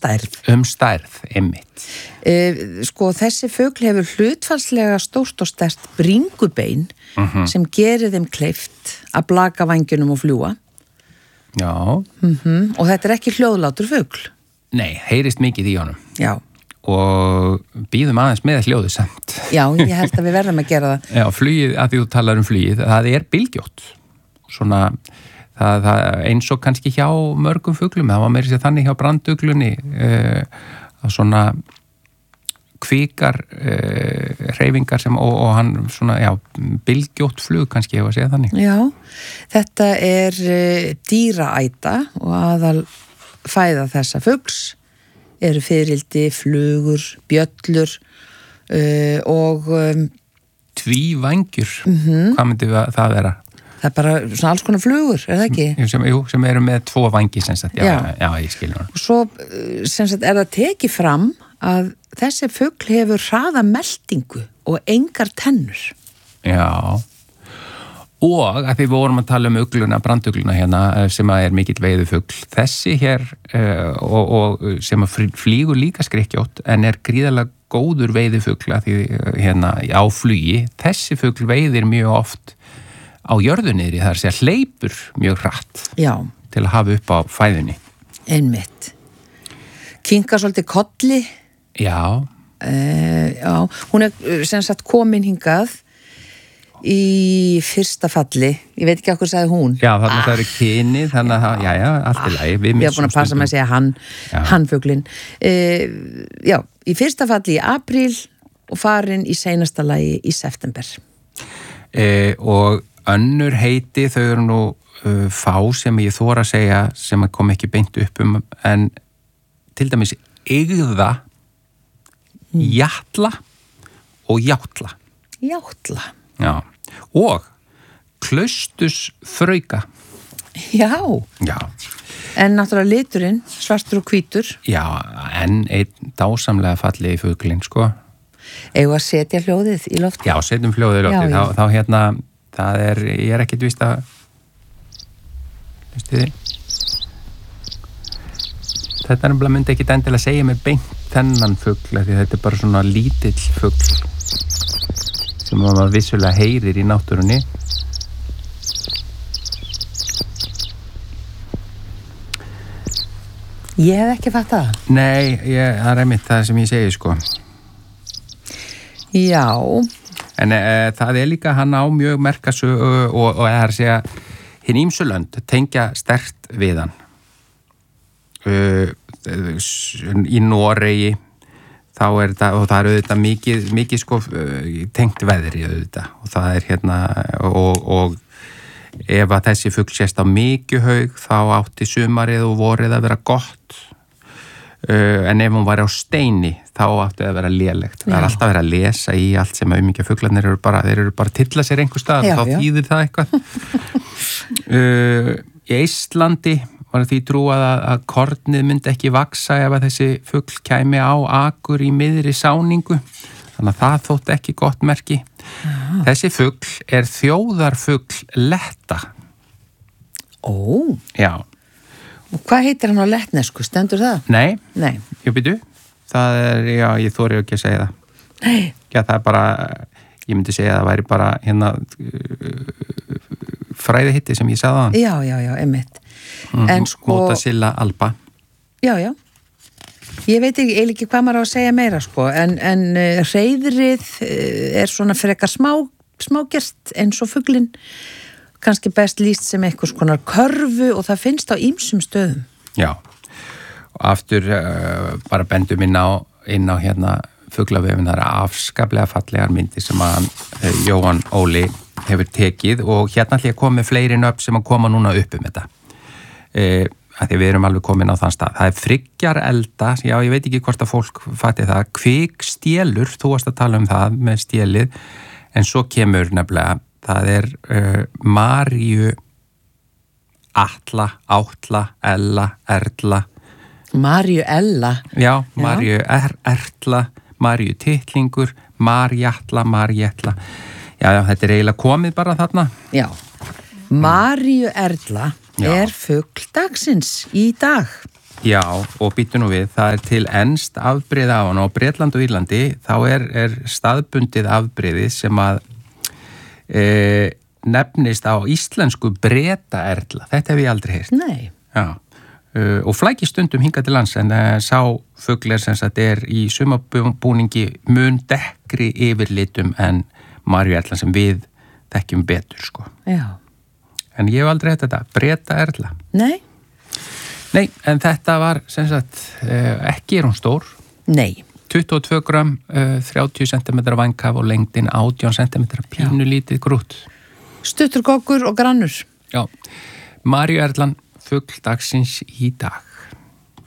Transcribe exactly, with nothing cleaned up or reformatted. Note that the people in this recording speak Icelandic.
stærð. Um stærð, einmitt. Uh, sko, þessi fugl hefur hlutfallslega stórt og sterkt bringubein Mhm. sem gerir þeim kleift að blaka vængjunum og fljúa. Já. Mm-hmm. Og þetta er ekki hljóðlátur fugl. Nei, heyrist mikið í honum. Já. Og býðum aðeins með hljóðu samt. Já, ég held að við verðum að gera það. Já, flugið, að því þú talar um flugið, það er bylgjótt. Svona, það, það eins og kannski hjá mörgum fuglum, það var meira sér þannig hjá branduglunni, uh, að svona kvikar uh, hreyfingar sem, og, og hann svona, já, bylgjótt flug kannski, ég var að segja þannig. Já, þetta er uh, dýraæta og aðal fæða þessa fugls eru fyririldi, flugur, bjöllur uh, og um, Tvívængjur, mm-hmm. hvað myndi það vera? Það er bara svona alls konar flugur, er það ekki? Sem, jú, sem eru með tvo vængi sem sagt, já, já. já, ég skilur hann. Og svo sem sagt er það tekið fram að þessi fugl hefur hraða meldingu og engar tennur. Já, og að því við vorum að tala um ugluna, brandugluna hérna sem að er mikill veiðufugl, þessi hér uh, og, og sem að flýgur líka skrykkjótt en er gríðarlega góður veiðufugl að því hérna á flugi, þessi fugl veiðir mjög oft á jörðunniðri, það er að segja hleypur mjög hratt Já. Til að hafa upp á fæðunni. Einmitt. Kinka svolítið kolli. Já. Uh, já, hún er sem sagt komin hingað í fyrsta falli, ég veit ekki okkur sagði hún. Já, þannig að það eru kyni, þannig að, já, já, allt í lagi. Við erum búin að passa með að segja hann, hann fuglinn. Uh, já, í fyrsta falli í apríl og farin í seinasta lagi í september. Uh, og önnur heiti, þau eru nú uh, fá sem ég þóra að segja sem kom ekki beint upp um, en til dæmis ygða, mm. jatla og játla. Játla. Já. Og klaustus frauka. Já. Já. En náttúrulega liturinn, svartur og hvítur. Já, en einn dásamlega fallegi fuglinn, sko. Eigum að setja hljóðið í loftið? Já, setjum hljóðið í loftið. Já, já. Þá, þá hérna, það er, ég er ekkit víst að, veistu þið? Þetta er nefnilega myndi ekkit endilega að segja mig beint þennan fugl, því þetta er bara svona lítill fugl sem maður vissulega heyrir í náttúrunni. Ég hef ekki fattað það. Nei, ég, það er einmitt það sem ég segi, sko. Já. En e, það er líka hann á mjög merkasögu og, og, og er að segja hinn ýmsu lönd tengja sterkt við hann. Uh, í Noregi þá er þetta, og það er auðvitað mikið, mikið sko tengt veðri auðvitað og það er hérna og, og ef að þessi fugl sést á mikið haug þá átti sumarið og vorið að vera gott uh, en ef hún var á steini þá átti að vera lélegt. Það er alltaf verið að lesa í allt sem auðmikið fuglarnir eru bara, þeir eru bara að tilla sér einhver stað og þá þýðir það eitthvað. uh, í Íslandi var því trúað að, að kornið myndi ekki vaksa ef að þessi fugl kæmi á akur í miðri sáningu. Þannig að það þótt ekki gott merki. Já. Þessi fugl er þjóðarfugl letta. Ó. Já. Og hvað heitir hann á lettnesku? Stendur það? Nei. Nei. Jú, býtu. Það er, já, ég þori ekki að segja það. Nei. Já, það er bara, ég myndi segja að það væri bara hérna fræðihitti sem ég sagði á hann. Já, já, já, einmitt. Mm, en sko Motacilla alba. Já, já. Ég veit ekki, eiginlega ekki hvað maður á að segja meira sko, en, en uh, hreiðrið uh, er svona frekar smá, smágert eins og fuglinn, kannski best lýst sem eitthvað konar körfu og það finnst á ýmsum stöðum. Já, og aftur uh, bara bendum inn á, inn á hérna fuglavefin, það er afskaplega fallegar myndir sem að uh, Jóhann Óli hefur tekið og hérna ætla ég að koma með fleiri nöfn sem að koma núna upp um þetta. Uh, að því við erum alveg komin á þann stað. Það er Friggjarelda, já ég veit ekki hvort að fólk fatti það, kvikstélur, þú varst að tala um það með stélið, en svo kemur nefnilega, það er uh, Maríu Atla, Átla, Ella, Erla. Maríu Ella? Já, Maríu er, Erla, Maríu Tittlingur, Marjatla, Marjatla. Já, já, þetta er eiginlega komið bara þarna. Já, Maríu Erla Já. Er fugl dagsins í dag. Já, og býttu nú við, það er til enskt afbrigði af hann og á Bretland og Írlandi þá er, er staðbundið afbrigði sem að e, nefnist á íslensku bretaerla. Þetta hef ég aldrei heyrt. Nei. Já, uh, og flæki stundum hingað til lands en uh, sá fugl er sem sagt er í sumabúningi mun dekkri yfirlitum en marjuerlan sem við þekkjum betur, sko. Já. En ég hef aldrei heyrt þetta, bretaerla. Nei. Nei, en þetta var sem sagt uh, ekki er hún stór. Nei. tuttugu og tvö grömm, uh, þrjátíu sentimetra vængkaf og lengdin átján sentimetra, pínu lítið grút. Stuttur goggur og grannur. Já, marjuerlan fugl dagsins í dag.